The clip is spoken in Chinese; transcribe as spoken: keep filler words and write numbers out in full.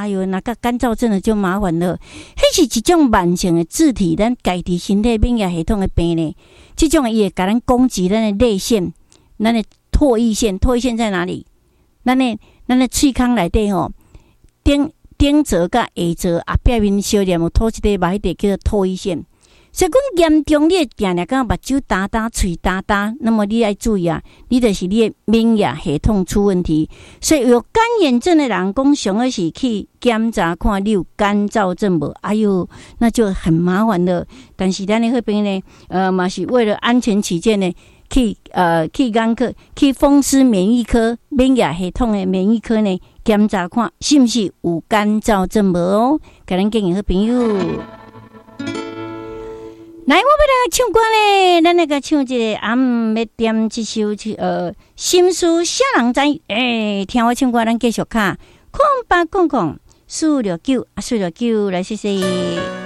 哎呦，那个干燥症的就麻烦了。迄是一种慢性的自体咱家己身体免疫系统的病呢。这种也甲咱攻击咱的泪腺，咱的唾液腺，唾液腺在哪里？咱的咱的喙腔内底吼，顶顶侧甲下侧后壁面小粒有吐一块嘛，迄块叫做唾液腺。所以讲严重，你定定感觉目睭干干、喙干干，那么你要注意啊，你就是你的免疫系统出问题。所以有干眼症的人，讲上好是去检查看你有干燥症无？哎呦，那就很麻烦了。但是咱的那边呢，呃，嘛是为了安全起见呢，去呃去眼科、去风湿免疫科、免疫系统的免疫科呢检查看是不是有干燥症无哦。给咱建议好朋友。来，我要来唱歌咧，咱来个唱一个暗暝要点这首呃心事啥人知？诶、欸，听我唱歌，咱继续卡，空八空空四六九啊，四六九来谢谢。